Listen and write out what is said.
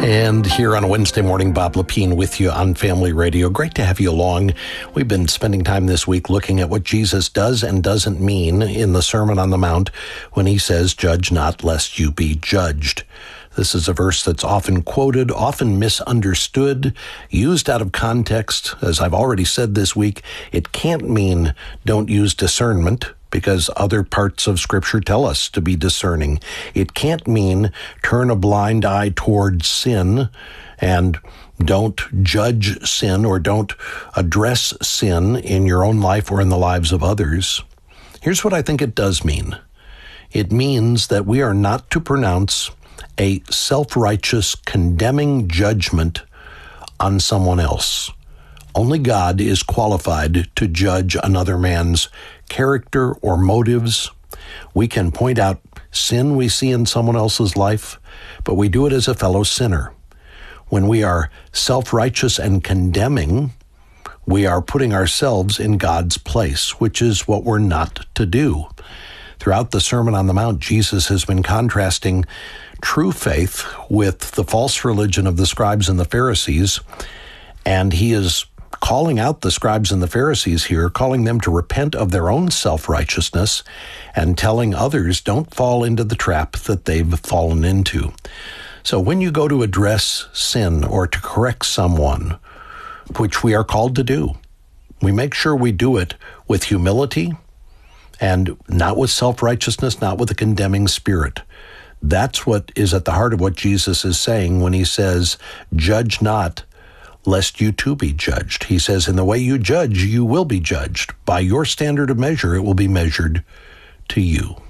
And here on a Wednesday morning, Bob Lepine with you on Family Radio. Great to have you along. We've been spending time this week looking at what Jesus does and doesn't mean in the Sermon on the Mount when he says, "Judge not, lest you be judged." This is a verse that's often quoted, often misunderstood, used out of context. As I've already said this week, it can't mean don't use discernment, because other parts of Scripture tell us to be discerning. It can't mean turn a blind eye towards sin and don't judge sin or don't address sin in your own life or in the lives of others. Here's what I think it does mean. It means that we are not to pronounce a self-righteous, condemning judgment on someone else. Only God is qualified to judge another man's character or motives. We can point out sin we see in someone else's life, but we do it as a fellow sinner. When we are self-righteous and condemning, we are putting ourselves in God's place, which is what we're not to do. Throughout the Sermon on the Mount, Jesus has been contrasting true faith with the false religion of the scribes and the Pharisees, and he is calling out the scribes and the Pharisees here, calling them to repent of their own self-righteousness and telling others don't fall into the trap that they've fallen into. So when you go to address sin or to correct someone, which we are called to do, we make sure we do it with humility and not with self-righteousness, not with a condemning spirit. That's what is at the heart of what Jesus is saying when he says, "Judge not, lest you too be judged." He says, in the way you judge, you will be judged. By your standard of measure, it will be measured to you.